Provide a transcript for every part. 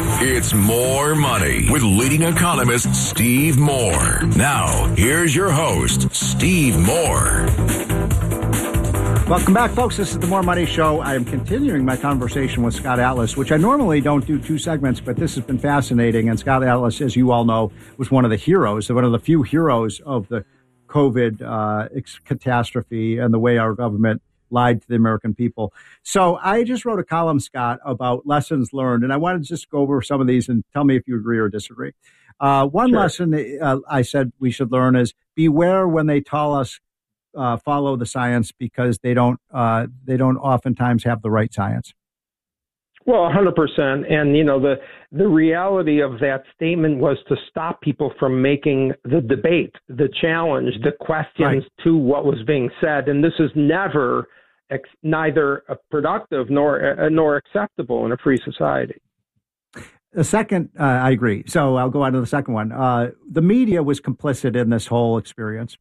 It's More Money with leading economist Steve Moore. Now, here's your host, Steve Moore. Welcome back, folks. This is the More Money Show. I am continuing my conversation with Scott Atlas, which I normally don't do two segments, but this has been fascinating. And Scott Atlas, as you all know, was one of the heroes, one of the few heroes of the COVID catastrophe and the way our government lied to the American people. So I just wrote a column, Scott, about lessons learned, and I wanted to just go over some of these and tell me if you agree or disagree. One lesson I said we should learn is beware when they tell us follow the science, because they don't oftentimes have the right science. Well, 100%. And, you know, the reality of that statement was to stop people from making the debate, the challenge, the questions to what was being said. And this is never neither productive nor acceptable in a free society. The second, I agree. So I'll go on to the second one. The media was complicit in this whole experience.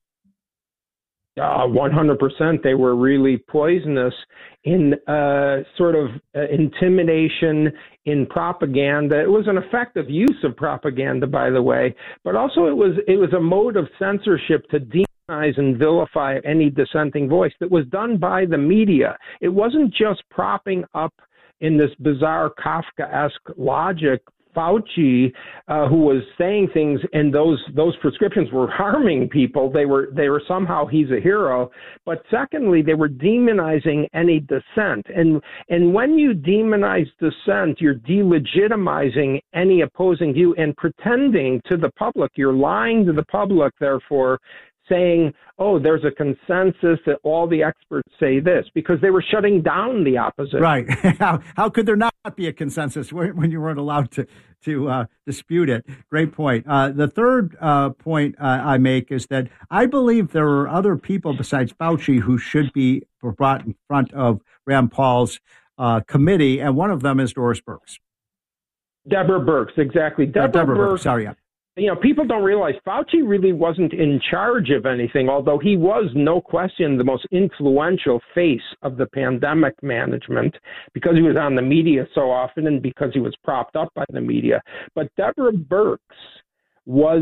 100%. They were really poisonous in sort of intimidation, in propaganda. It was an effective use of propaganda, by the way, but also it was a mode of censorship to demonize and vilify any dissenting voice that was done by the media. It wasn't just propping up in this bizarre Kafkaesque logic Fauci, who was saying things, and those prescriptions were harming people. They were somehow, he's a hero. But secondly, they were demonizing any dissent. And when you demonize dissent, you're delegitimizing any opposing view and pretending to the public. You're lying to the public, therefore, saying, oh, there's a consensus that all the experts say this, because they were shutting down the opposition. Right. How could there not be a consensus when you weren't allowed to dispute it? Great point. The third point I make is that I believe there are other people besides Fauci who should be brought in front of Rand Paul's committee, and one of them is Doris Burks. Deborah Burks, exactly. Deborah Burks. Sorry, yeah. You know, people don't realize Fauci really wasn't in charge of anything, although he was, no question, the most influential face of the pandemic management because he was on the media so often and because he was propped up by the media. But Deborah Burks was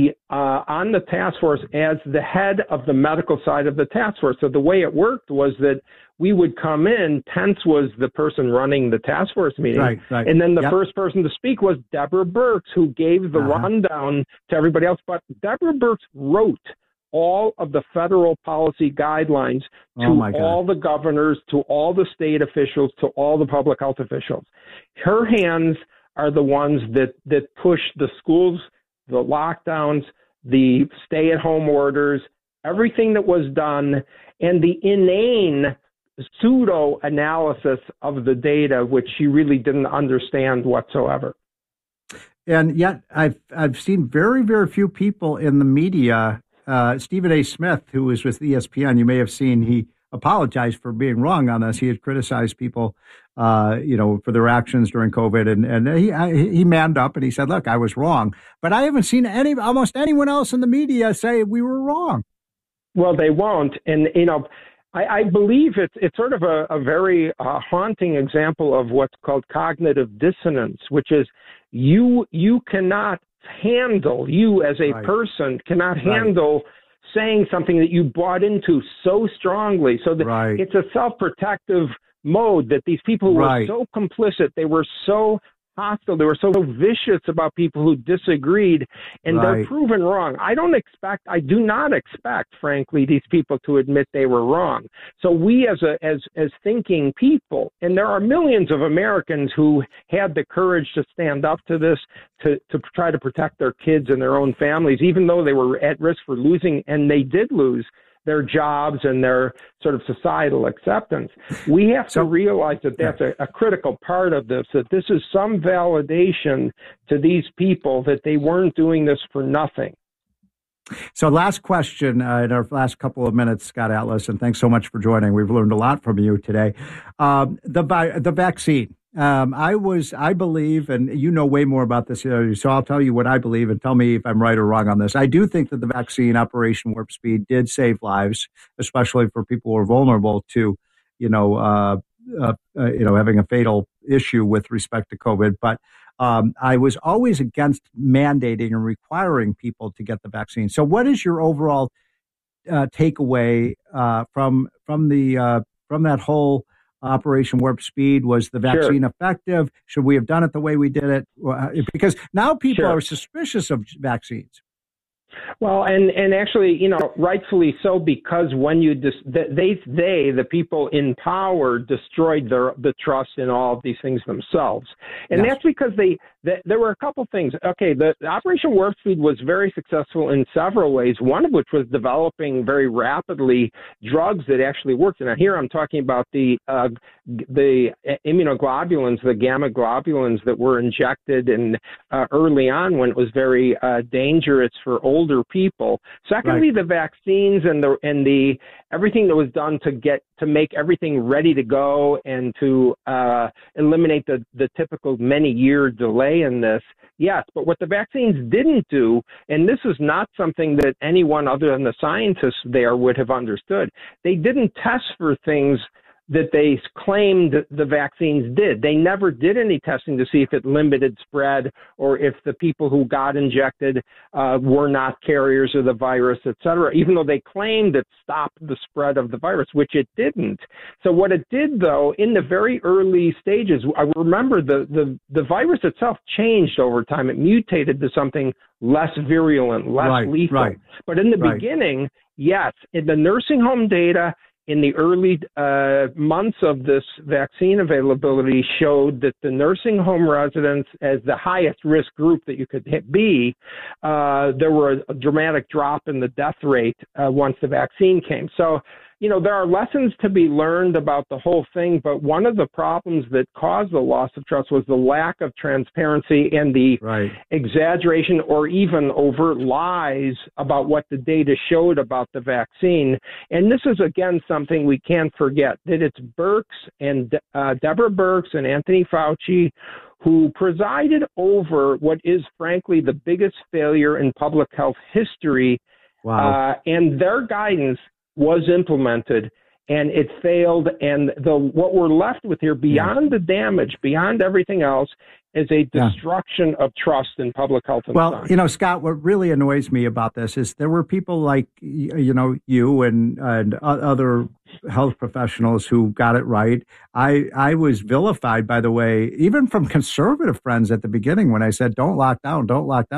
on the task force as the head of the medical side of the task force. So the way it worked was that we would come in, Pence was the person running the task force meeting, right. And then the first person to speak was Deborah Burks, who gave the rundown to everybody else. But Deborah Burks wrote all of the federal policy guidelines to all the governors, to all the state officials, to all the public health officials. Her hands are the ones that push the schools, the lockdowns, the stay-at-home orders, everything that was done, and the inane pseudo-analysis of the data, which she really didn't understand whatsoever. And yet I've seen very, very few people in the media. Stephen A. Smith, who was with ESPN, you may have seen, he apologized for being wrong on this. He had criticized people, for their actions during COVID, and he manned up and he said, "Look, I was wrong." But I haven't seen almost anyone else in the media say we were wrong. Well, they won't, and I believe it's sort of a very haunting example of what's called cognitive dissonance, which is you cannot handle, you as a person cannot handle saying something that you bought into so strongly. So that it's a self-protective mode that these people who were so complicit, they were so hostile, they were so vicious about people who disagreed, and they're proven wrong. I do not expect, frankly, these people to admit they were wrong. So we as thinking people, and there are millions of Americans who had the courage to stand up to this, to try to protect their kids and their own families, even though they were at risk for losing, and they did lose their jobs and their sort of societal acceptance. We have to realize that that's a critical part of this, that this is some validation to these people that they weren't doing this for nothing. So last question in our last couple of minutes, Scott Atlas, and thanks so much for joining. We've learned a lot from you today. The vaccine. I believe, and you know way more about this, so I'll tell you what I believe and tell me if I'm right or wrong on this. I do think that the vaccine, Operation Warp Speed, did save lives, especially for people who are vulnerable to, having a fatal, issue with respect to COVID, but I was always against mandating and requiring people to get the vaccine. So, what is your overall takeaway from that whole Operation Warp Speed? Was the vaccine effective? Should we have done it the way we did it? Because now people are suspicious of vaccines. Well, and actually, rightfully so, because when you the people in power destroyed the trust in all of these things themselves, and that's because there were a couple things. Okay, the Operation Warp Speed was very successful in several ways. One of which was developing very rapidly drugs that actually worked. And here I'm talking about the immunoglobulins, the gamma globulins that were injected early on when it was very dangerous for older people. Secondly, the vaccines and the everything that was done to make everything ready to go and to eliminate the typical many-year delay in this. Yes, but what the vaccines didn't do, and this is not something that anyone other than the scientists there would have understood, they didn't test for things that they claimed the vaccines did. They never did any testing to see if it limited spread or if the people who got injected were not carriers of the virus, et cetera, even though they claimed it stopped the spread of the virus, which it didn't. So what it did, though, in the very early stages, I remember the virus itself changed over time. It mutated to something less virulent, less lethal. Right. But in the beginning, yes, in the nursing home data, in the early months of this vaccine availability showed that the nursing home residents, as the highest risk group that you could be, there were a dramatic drop in the death rate once the vaccine came. So, there are lessons to be learned about the whole thing, but one of the problems that caused the loss of trust was the lack of transparency and the exaggeration or even overt lies about what the data showed about the vaccine. And this is, again, something we can't forget, that it's Birx and Deborah Birx and Anthony Fauci who presided over what is, frankly, the biggest failure in public health history. Wow. And their guidance was implemented, and it failed. And what we're left with here, beyond the damage, beyond everything else, is a destruction of trust in public health and science. Scott, what really annoys me about this is there were people like, you and other health professionals who got it right. I was vilified, by the way, even from conservative friends at the beginning when I said, don't lock down.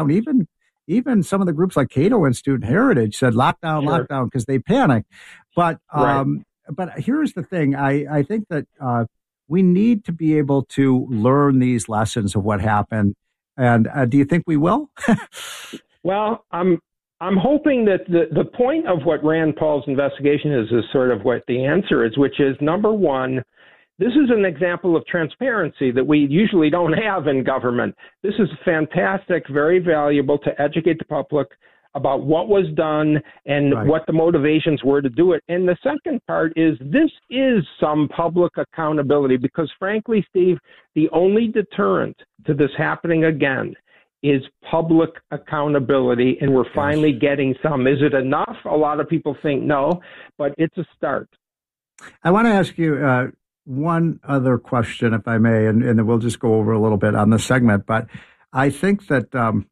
Even some of the groups like Cato Institute and Heritage said lockdown, because they panicked. But here's the thing. I think that we need to be able to learn these lessons of what happened. And do you think we will? Well, I'm hoping that the point of what Rand Paul's investigation is sort of what the answer is, which is, number one, this is an example of transparency that we usually don't have in government. This is fantastic, very valuable to educate the public about what was done and what the motivations were to do it. And the second part is this is some public accountability because, frankly, Steve, the only deterrent to this happening again is public accountability, and we're finally getting some. Is it enough? A lot of people think no, but it's a start. I want to ask you one other question, if I may, and then we'll just go over a little bit on the segment. But I think that,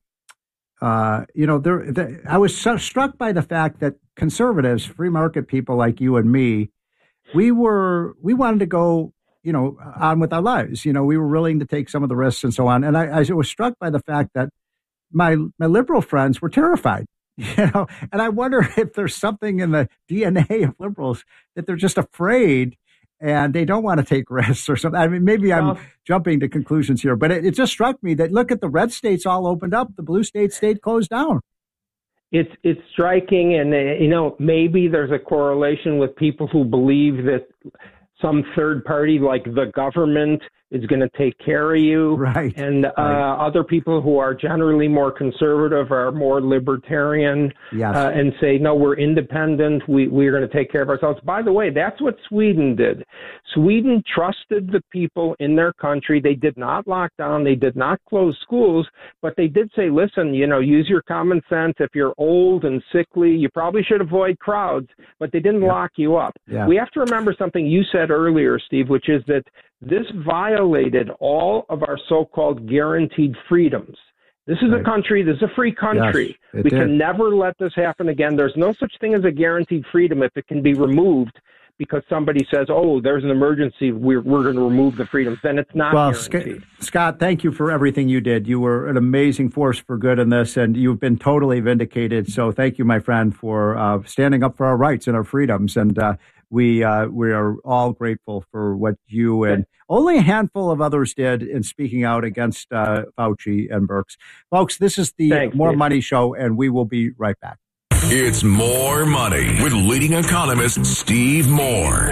I was so struck by the fact that conservatives, free market people like you and me, we wanted to go, on with our lives. We were willing to take some of the risks and so on. And I was struck by the fact that my liberal friends were terrified. And I wonder if there's something in the DNA of liberals that they're just afraid and they don't want to take risks or something. I mean, maybe I'm jumping to conclusions here, but it just struck me that, look at the red states all opened up. The blue states stayed closed down. It's striking. And, maybe there's a correlation with people who believe that some third party like the government is going to take care of you. Right. And other people who are generally more conservative are more libertarian and say, no, we're independent. We're going to take care of ourselves. By the way, that's what Sweden did. Sweden trusted the people in their country. They did not lock down. They did not close schools, but they did say, listen, use your common sense. If you're old and sickly, you probably should avoid crowds, but they didn't lock you up. Yeah. We have to remember something you said earlier, Steve, which is that this violated all of our so-called guaranteed freedoms. This is a country, this is a free country. Yes, we can never let this happen again. There's no such thing as a guaranteed freedom if it can be removed because somebody says, oh, there's an emergency, we're going to remove the freedoms. Then it's not guaranteed. Scott, thank you for everything you did. You were an amazing force for good in this, and you've been totally vindicated. So thank you, my friend, for standing up for our rights and our freedoms. And we are all grateful for what you and only a handful of others did in speaking out against Fauci and Birx. Folks, this is the More Money Show, and we will be right back. It's More Money with leading economist Steve Moore.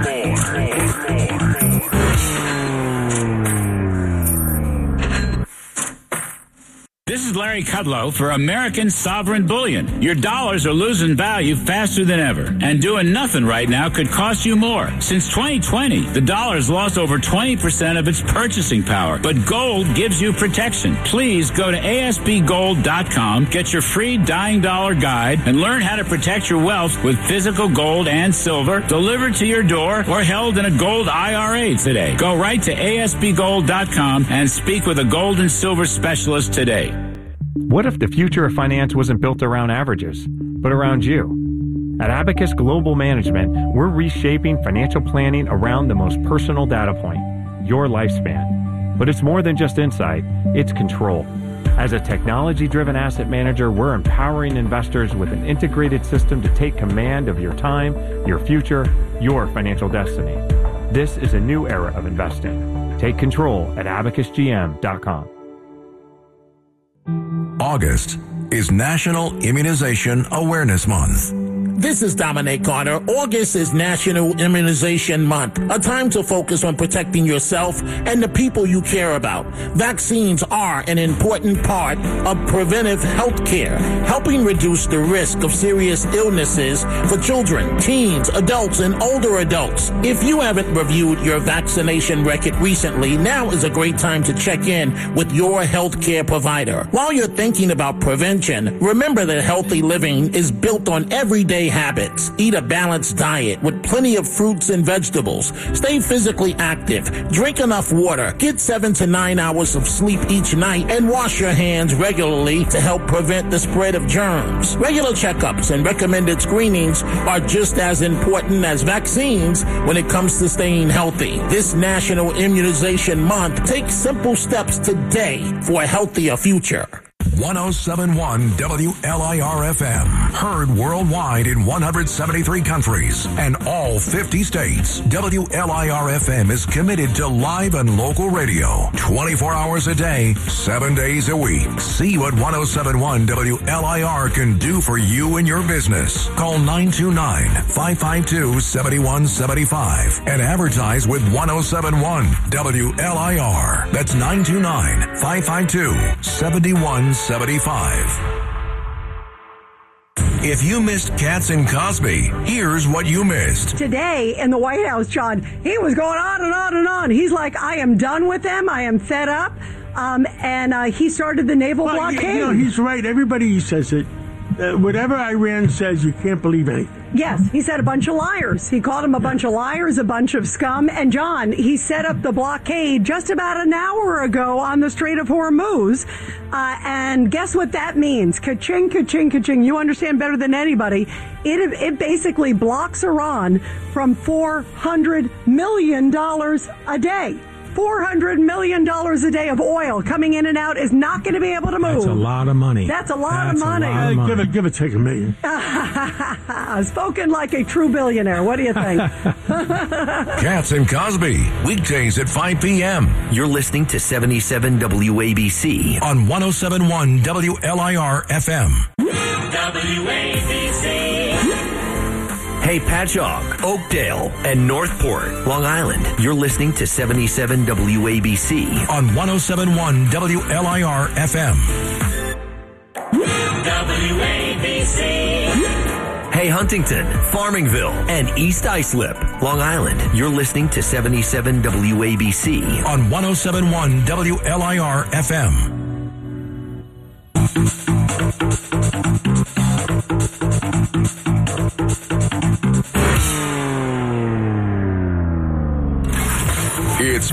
This is Larry Kudlow for American Sovereign Bullion. Your dollars are losing value faster than ever, and doing nothing right now could cost you more. Since 2020, the dollar has lost over 20% of its purchasing power, but gold gives you protection. Please go to ASBGold.com, get your free Dying Dollar Guide, and learn how to protect your wealth with physical gold and silver delivered to your door or held in a gold IRA today. Go right to ASBGold.com and speak with a gold and silver specialist today. What if the future of finance wasn't built around averages, but around you? At Abacus Global Management, we're reshaping financial planning around the most personal data point, your lifespan. But it's more than just insight, it's control. As a technology-driven asset manager, we're empowering investors with an integrated system to take command of your time, your future, your financial destiny. This is a new era of investing. Take control at abacusgm.com. August is National Immunization Awareness Month. This is Dominic Carter. August is National Immunization Month, a time to focus on protecting yourself and the people you care about. Vaccines are an important part of preventive health care, helping reduce the risk of serious illnesses for children, teens, adults, and older adults. If you haven't reviewed your vaccination record recently, now is a great time to check in with your health care provider. While you're thinking about prevention, remember that healthy living is built on everyday habits. Eat a balanced diet with plenty of fruits and vegetables. Stay physically active. Drink enough water. Get 7 to 9 hours of sleep each night and wash your hands regularly to help prevent the spread of germs. Regular checkups and recommended screenings are just as important as vaccines when it comes to staying healthy. This National Immunization Month, take simple steps today for a healthier future. 1071 WLIR-FM. Heard worldwide in 173 countries and all 50 states. WLIR-FM is committed to live and local radio 24 hours a day, 7 days a week. See what 1071 WLIR can do for you and your business. Call 929-552-7175 and advertise with 1071 WLIR. That's 929-552-7175. If you missed Katz and Cosby, here's what you missed. Today in the White House, John, he was going on and on and on. He's like, I am done with them. I am fed up. And he started the naval blockade. You know, he's right. Everybody says it. Whatever Iran says, you can't believe anything. Yes, he said a bunch of liars. He called them a bunch of liars, a bunch of scum. And John, he set up the blockade just about an hour ago on the Strait of Hormuz. And guess what that means? Ka-ching, ka-ching, ka-ching. You understand better than anybody. It basically blocks Iran from $400 million a day. $400 million a day of oil coming in and out is not going to be able to move. That's a lot of money. That's a lot of money. Give it, take $1 million. Spoken like a true billionaire. What do you think? Katz and Cosby, weekdays at 5 p.m. You're listening to 77 WABC on 1071 WLIR-FM. WABC. Hey, Patchogue, Oakdale, and Northport, Long Island. You're listening to 77 WABC on 1071 WLIR-FM. WABC. Hey, Huntington, Farmingville, and East Islip, Long Island. You're listening to 77 WABC on 1071 WLIR-FM. It's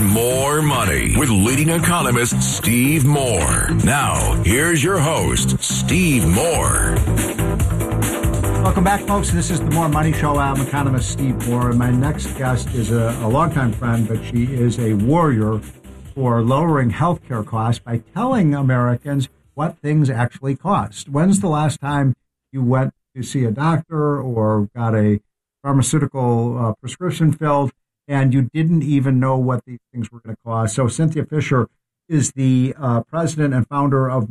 with leading economist Steve Moore. Now, here's your host, Steve Moore. Welcome back, folks. This is the More Money Show. I'm economist Steve Moore, and my next guest is a longtime friend, but she is a warrior for lowering healthcare costs by telling Americans what things actually cost. When's the last time you went to see a doctor or got a pharmaceutical prescription filled and you didn't even know what these things were going to cost? So Cynthia Fisher is the president and founder of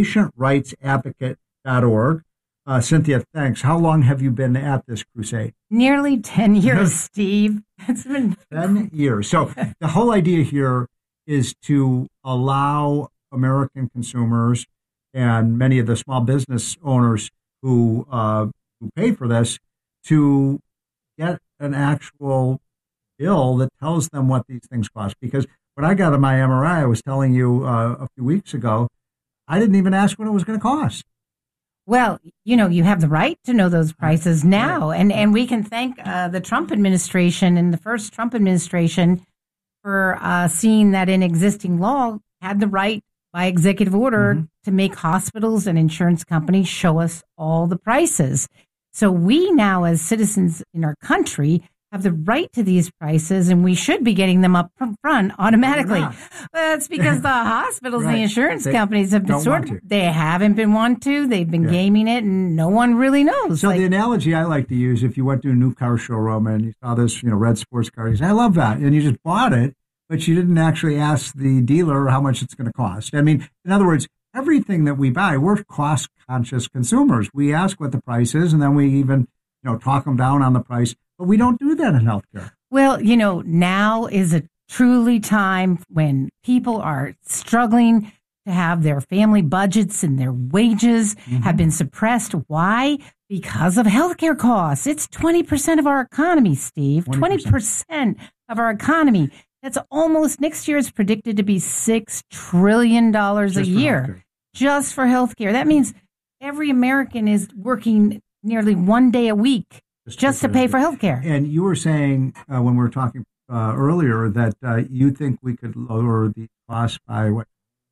PatientRightsAdvocate.org. Cynthia, thanks. How long have you been at this crusade? Nearly 10 years, Steve. It's been 10 years. So the whole idea here is to allow American consumers and many of the small business owners who pay for this to get an actual bill that tells them what these things cost. Because when I got my MRI, I was telling you a few weeks ago, I didn't even ask what it was going to cost. Well, you know, you have the right to know those prices now. And we can thank the Trump administration and the first Trump administration for seeing that in existing law had the right by executive order to make hospitals and insurance companies show us all the prices. So we now, as citizens in our country, have the right to these prices, and we should be getting them up front automatically. Well, that's because the hospitals and the insurance companies have been they haven't been want to. They've been gaming it, and no one really knows. So the analogy I like to use, if you went to a new car showroom and you saw this, red sports car, you say, I love that. And you just bought it, but you didn't actually ask the dealer how much it's going to cost. I mean, in other words, everything that we buy, we're cost-conscious consumers. We ask what the price is, and then we even, talk them down on the price. But we don't do that in healthcare. Well, now is a truly time when people are struggling to have their family budgets and their wages have been suppressed. Why? Because of healthcare costs. It's 20% of our economy, Steve. 20% of our economy. That's almost, next year is predicted to be $6 trillion a year just for healthcare. That means every American is working nearly 1 day a week just to pay for healthcare. And you were saying when we were talking earlier that you think we could lower the cost by what?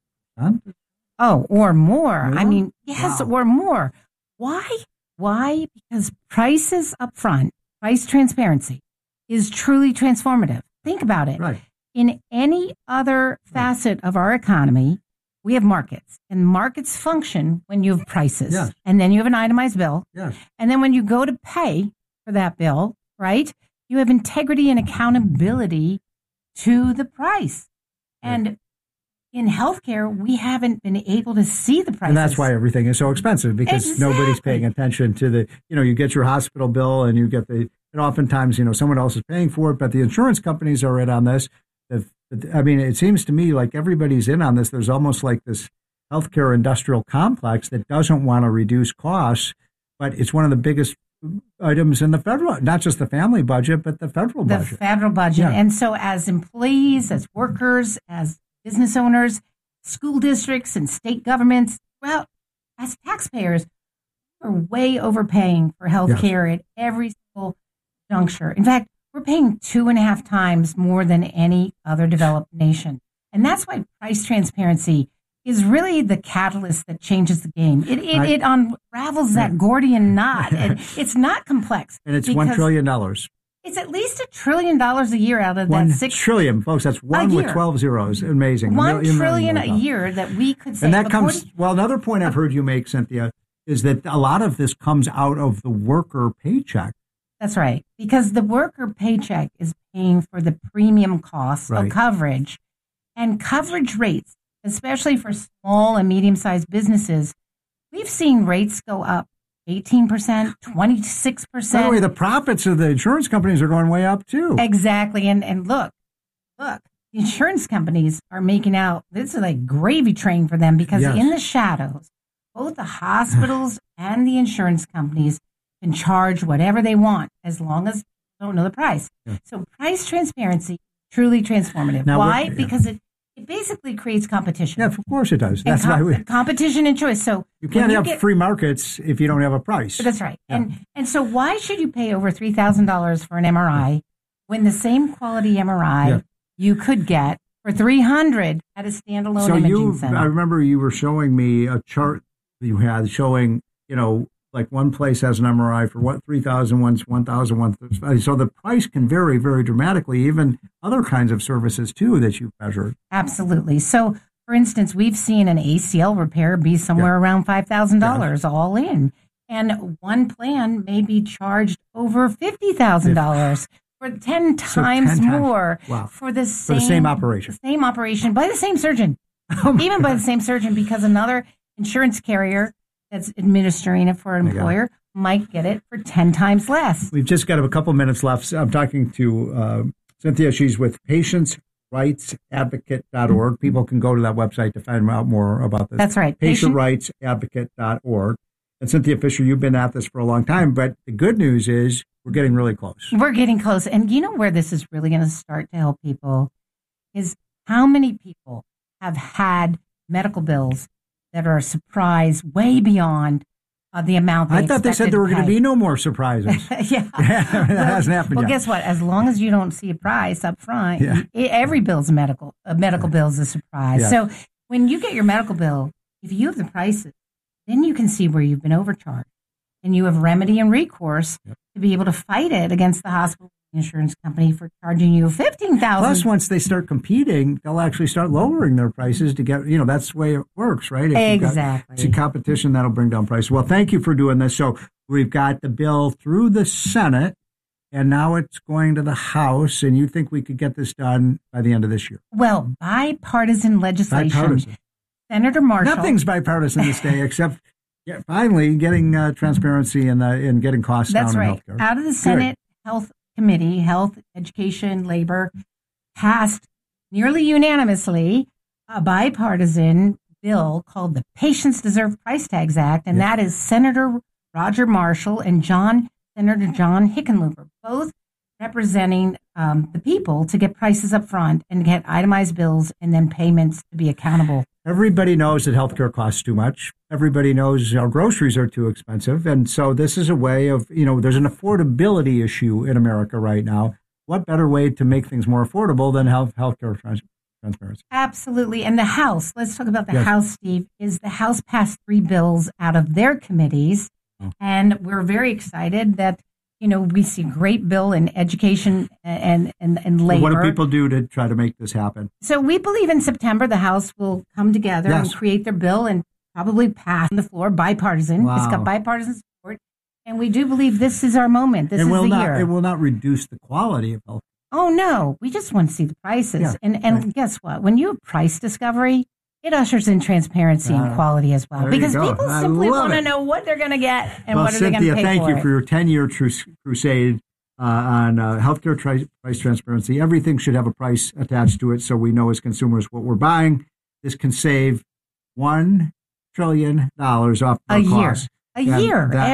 Oh, or more. I mean, yes, or more. Why? Why? Because prices up front, price transparency is truly transformative. Think about it. Right. In any other facet of our economy, we have markets, and markets function when you have prices, and then you have an itemized bill, and then when you go to pay for that bill, right, you have integrity and accountability to the price. And in healthcare, we haven't been able to see the prices. And that's why everything is so expensive, because nobody's paying attention to the, you get your hospital bill and you get and oftentimes, someone else is paying for it, but the insurance companies are in on this. I mean, it seems to me like everybody's in on this. There's almost like this healthcare industrial complex that doesn't want to reduce costs, but it's one of the biggest items in the federal, not just the family budget, but the federal budget. The federal budget. Yeah. And so as employees, as workers, as business owners, school districts and state governments, well, as taxpayers, we're way overpaying for health care at every single juncture. In fact, we're paying 2.5 times more than any other developed nation. And that's why price transparency is really the catalyst that changes the game. It unravels that Gordian knot. And it's not complex. And it's $1 trillion. It's at least $1 trillion a year out of that $6 trillion, folks. That's one with 12 zeros. Amazing. $1 trillion a year that we could save. And that comes, another point I've heard you make, Cynthia, is that a lot of this comes out of the worker paycheck. That's right. Because the worker paycheck is paying for the premium costs of coverage, and coverage rates, especially for small and medium-sized businesses. We've seen rates go up 18%, 26%. By the way, the profits of the insurance companies are going way up, too. Exactly. And look, the insurance companies are making out, this is like gravy train for them, because in the shadows, both the hospitals and the insurance companies can charge whatever they want as long as they don't know the price. Yeah. So price transparency, truly transformative. Now, why? Because it basically creates competition. Yeah, of course it does. That's why competition and choice. So you can't have free markets if you don't have a price. That's right. Yeah. And so why should you pay over $3,000 for an MRI when the same quality MRI you could get For $300 at a standalone imaging center. I remember you were showing me a chart you had showing, like one place has an MRI for what, 3,000, one's 1,000. So the price can vary very dramatically, even other kinds of services too that you've measured. Absolutely. So, for instance, we've seen an ACL repair be somewhere around $5,000 all in. And one plan may be charged over $50,000 for 10 times more for the same operation. Same operation by the same surgeon. Even by the same surgeon, because another insurance carrier that's administering it for an employer might get it for 10 times less. We've just got a couple minutes left. I'm talking to Cynthia. She's with patientsrightsadvocate.org. People can go to that website to find out more about this. That's right. Patientsrightsadvocate.org. And Cynthia Fisher, you've been at this for a long time, but the good news is we're getting really close. We're getting close. And you know where this is really going to start to help people is how many people have had medical bills that are a surprise way beyond the amount they I thought they said there were going to be no more surprises. That hasn't happened yet. Well, guess what? As long as you don't see a price up front, every bill's a medical bill is a surprise. Yeah. So when you get your medical bill, if you have the prices, then you can see where you've been overcharged. And you have remedy and recourse to be able to fight it against the hospital insurance company for charging you $15,000. Plus, once they start competing, they'll actually start lowering their prices to get, that's the way it works, right? Exactly. It's a competition that'll bring down prices. Well, thank you for doing this. So we've got the bill through the Senate, and now it's going to the House, and you think we could get this done by the end of this year? Well, bipartisan legislation. Senator Marshall. Nothing's bipartisan this day except finally getting transparency and getting costs down in healthcare. Out of the Senate Health Committee, Health, Education, Labor, passed nearly unanimously a bipartisan bill called the Patients Deserve Price Tags Act, and that is Senator Roger Marshall and Senator John Hickenlooper, both representing the people to get prices up front and get itemized bills and then payments to be accountable. Everybody knows that healthcare costs too much. Everybody knows our groceries are too expensive. And so this is a way of, there's an affordability issue in America right now. What better way to make things more affordable than healthcare transparency? Absolutely. And the House, let's talk about the House, Steve, is the House passed 3 bills out of their committees. And we're very excited that, we see a great bill in education and labor. What do people do to try to make this happen? So we believe in September the House will come together and create their bill and probably pass on the floor, bipartisan. Wow. It's got bipartisan support. And we do believe this is our moment. This is the year. It will not reduce the quality of health. Oh, no. We just want to see the prices. Yeah. And guess what? When you have price discovery, it ushers in transparency and quality as well. Because people simply want to know what they're going to get and what are they going to pay for. Thank you for your 10-year crusade on healthcare price transparency. Everything should have a price attached to it so we know as consumers what we're buying. This can save $1 trillion off our costs. Every year. So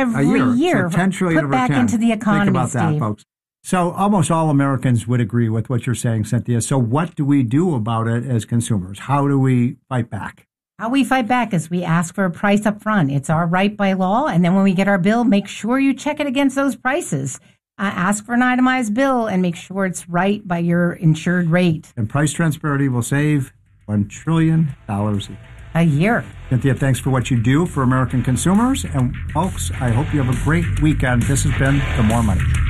$10 trillion put back into the economy, Think about Steve. that, folks. So almost all Americans would agree with what you're saying, Cynthia. So what do we do about it as consumers? How do we fight back? How we fight back is we ask for a price up front. It's our right by law. And then when we get our bill, make sure you check it against those prices. Ask for an itemized bill and make sure it's right by your insured rate. And price transparency will save $1 trillion a year. Cynthia, thanks for what you do for American consumers. And folks, I hope you have a great weekend. This has been The More Money.